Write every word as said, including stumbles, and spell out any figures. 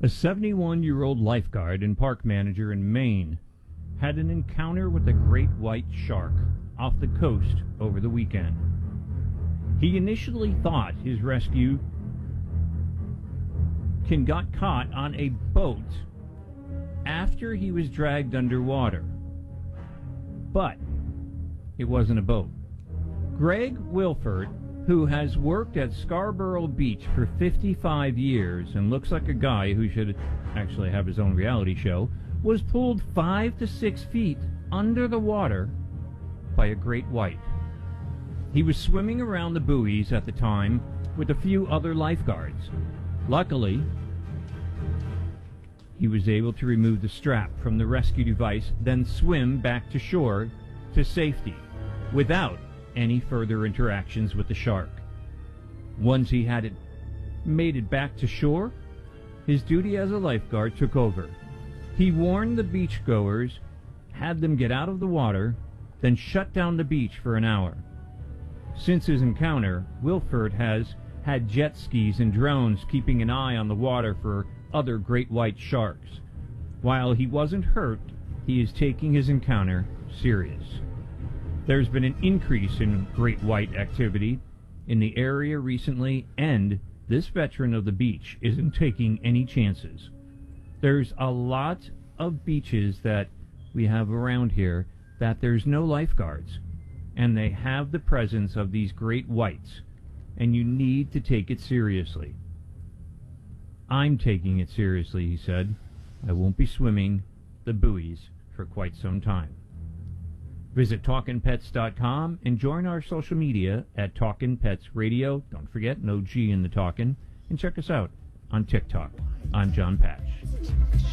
A seventy-one-year-old lifeguard and park manager in Maine had an encounter with a great white shark off the coast over the weekend. He initially thought his rescue can got caught on a boat after he was dragged underwater. But it wasn't a boat. Greg Wilford, who has worked at Scarborough Beach for fifty-five years and looks like a guy who should actually have his own reality show, was pulled five to six feet under the water by a great white. He was swimming around the buoys at the time with a few other lifeguards. Luckily, he was able to remove the strap from the rescue device, then swim back to shore to safety without any further interactions with the shark. Once he had it made it back to shore, his duty as a lifeguard took over. He warned the beachgoers, had them get out of the water, then shut down the beach for an hour. Since his encounter, Wilford has had jet skis and drones keeping an eye on the water for other great white sharks. While he wasn't hurt, he is taking his encounter serious. There's been an increase in great white activity in the area recently, and this veteran of the beach isn't taking any chances. There's a lot of beaches that we have around here that there's no lifeguards, and they have the presence of these great whites, and you need to take it seriously. I'm taking it seriously, he said. I won't be swimming the buoys for quite some time. Visit talkin pets dot com and join our social media at Talkin' Pets Radio. Don't forget, no G in the talkin'. And check us out on TikTok. I'm John Patch.